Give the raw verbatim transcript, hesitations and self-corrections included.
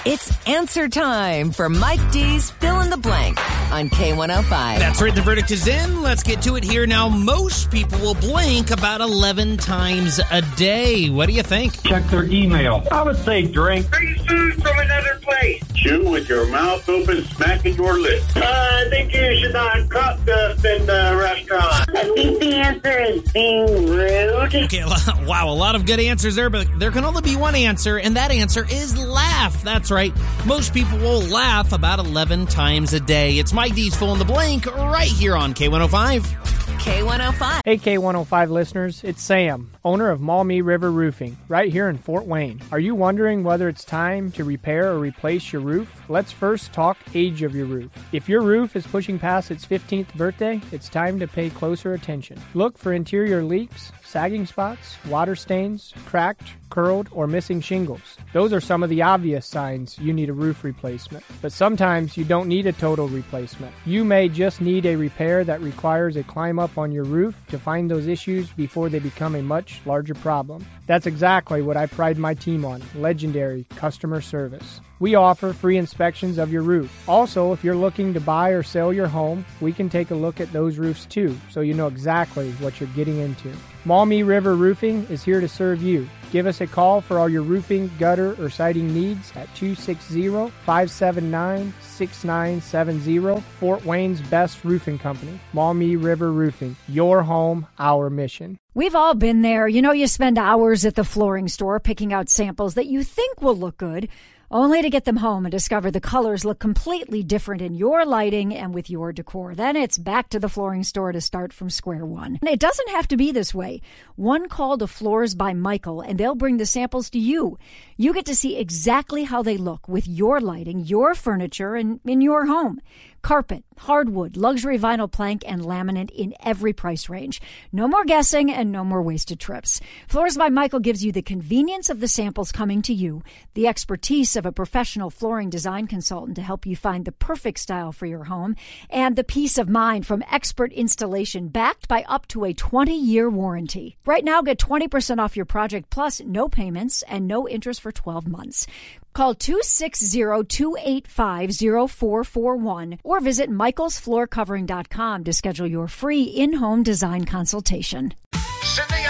It's answer time for Mike D's Fill in the Blank on K one oh five. That's right. The verdict is in. Let's get to it here now. Most people will blink about eleven times a day. What do you think? Check their email. I would say drink. Bring food from another place. Chew with your mouth open, smacking your lips. Uh, I think you should not crop dust in the restaurant. I think the answer is being rude. Okay, wow, a lot of good answers there, but there can only be one answer, and that answer is laugh. That's right. Most people will laugh about eleven times a day. It's Mike D's Fill in the Blank right here on K one oh five. K one oh five. Hey K one oh five listeners, it's Sam, owner of Maumee River Roofing, right here in Fort Wayne. Are you wondering whether it's time to repair or replace your roof? Let's first talk age of your roof. If your roof is pushing past its fifteenth birthday, it's time to pay closer attention. Look for interior leaks, sagging spots, water stains, cracked, curled, or missing shingles. Those are some of the obvious signs you need a roof replacement. But sometimes you don't need a total replacement. You may just need a repair that requires a climb up on your roof to find those issues before they become a much larger problem. That's exactly what I pride my team on, legendary customer service. We offer free inspections of your roof. Also, if you're looking to buy or sell your home, we can take a look at those roofs too, so you know exactly what you're getting into. Maumee River Roofing is here to serve you. Give us a call for all your roofing, gutter, or siding needs at two six zero, five seven nine, six nine seven zero. Fort Wayne's best roofing company, Maumee River Roofing. Your home, our mission. We've all been there. You know, you spend hours at the flooring store picking out samples that you think will look good, only to get them home and discover the colors look completely different in your lighting and with your decor. Then it's back to the flooring store to start from square one. And it doesn't have to be this way. One call to Floors by Michael, and they'll bring the samples to you. You get to see exactly how they look with your lighting, your furniture, and in your home. Carpet, hardwood, luxury vinyl plank, and laminate in every price range. No more guessing and no more wasted trips. Floors by Michael gives you the convenience of the samples coming to you, the expertise of a professional flooring design consultant to help you find the perfect style for your home, and the peace of mind from expert installation backed by up to a twenty-year warranty. Right now, get twenty percent off your project plus no payments and no interest for twelve months. Call two six zero, two eight five, zero four four one or visit michaels floor covering dot com to schedule your free in-home design consultation.